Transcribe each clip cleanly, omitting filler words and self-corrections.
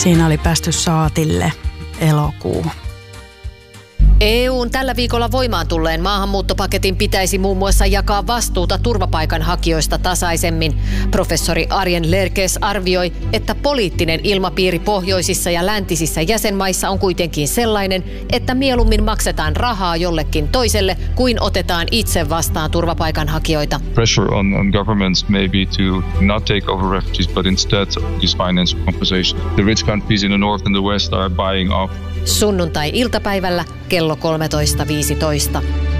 Siinä oli päästy saatille elokuu. EU:n tällä viikolla voimaan tulleen maahanmuuttopaketin pitäisi muun muassa jakaa vastuuta turvapaikanhakijoista tasaisemmin. Professori Arjen Lerkes arvioi, että poliittinen ilmapiiri pohjoisissa ja läntisissä jäsenmaissa on kuitenkin sellainen, että mieluummin maksetaan rahaa jollekin toiselle kuin otetaan itse vastaan turvapaikanhakijoita. Pressure on governments maybe to not take over refugees, but instead these financial compensation. The rich countries in the north and the west are buying off. Sunnuntai-iltapäivällä kello 13.15.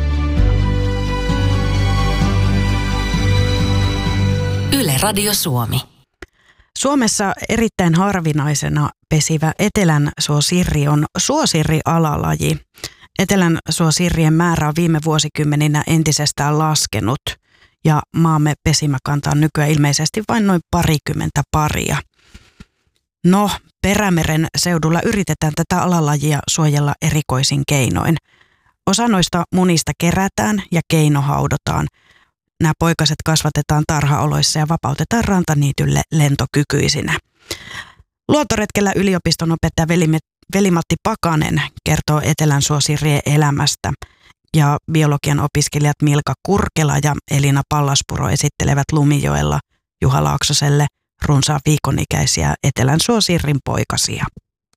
Yle Radio Suomi. Suomessa erittäin harvinaisena pesivä etelänsuosirri on suosirrialalaji. Etelänsuosirrien määrä on viime vuosikymmeninä entisestään laskenut ja maamme pesimäkanta on nykyään ilmeisesti vain noin 20 paria. No, Perämeren seudulla yritetään tätä alalajia suojella erikoisin keinoin. Osa noista munista kerätään ja keinohaudotaan. Nämä poikaset kasvatetaan tarhaoloissa ja vapautetaan rantaniitylle lentokykyisinä. Luontoretkellä yliopiston opettaja Veli-Matti Pakanen kertoo etelänsuosirrien elämästä. Ja biologian opiskelijat Milka Kurkela ja Elina Pallaspuro esittelevät Lumijoella Juha Laaksoselle runsaan viikon ikäisiä etelänsuosirrin poikasia.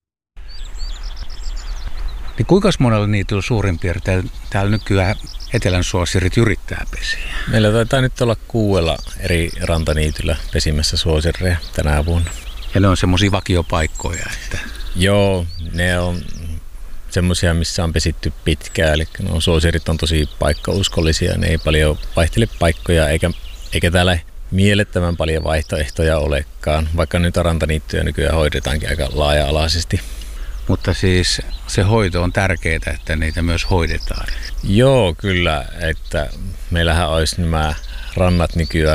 Niin kuinka monella niityllä suurin piirtein täällä nykyään etelänsuosirrit yrittää pesiä? Meillä taitaa nyt olla 6 eri rantaniityllä pesimässä suosirreja tänä vuonna. Ja ne on semmoisia vakiopaikkoja, että... Joo, ne on semmoisia, missä on pesitty pitkään. Eli suosirrit on tosi paikkauskollisia, ne ei paljon vaihtele paikkoja eikä täällä mielettömän paljon vaihtoehtoja olekaan, vaikka nyt rantaniittyjä nykyään hoidetaankin aika laaja-alaisesti. Mutta siis se hoito on tärkeää, että niitä myös hoidetaan. Joo, kyllä, että meillähän olisi nämä rannat nykyään